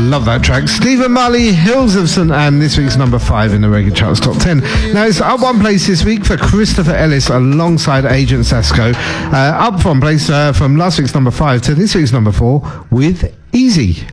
Love that track. Stephen Marley, Hills of St Anne, this week's number 5 in the Reggae Charts Top 10. Now it's up one place this week for Christopher Ellis alongside Agent Sasco. Up one place from last week's number 5 to this week's number 4 with Easy.